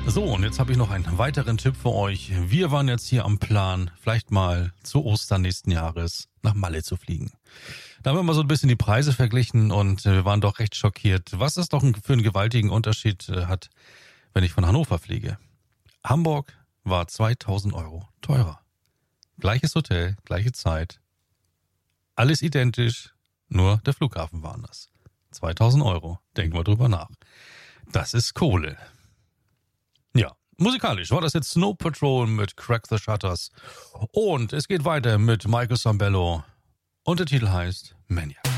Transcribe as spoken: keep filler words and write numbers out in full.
So, und jetzt habe ich noch einen weiteren Tipp für euch. Wir waren jetzt hier am Plan, vielleicht mal zu Ostern nächsten Jahres nach Malle zu fliegen. Da haben wir mal so ein bisschen die Preise verglichen und wir waren doch recht schockiert, was es doch für einen gewaltigen Unterschied hat, wenn ich von Hannover fliege. Hamburg war zweitausend Euro teurer. Gleiches Hotel, gleiche Zeit. Alles identisch, nur der Flughafen war anders. zweitausend Euro, denken wir drüber nach. Das ist Kohle. Ja, musikalisch war das jetzt Snow Patrol mit Crack the Shutters. Und es geht weiter mit Michael Sambello. Und der Titel heißt Maniac.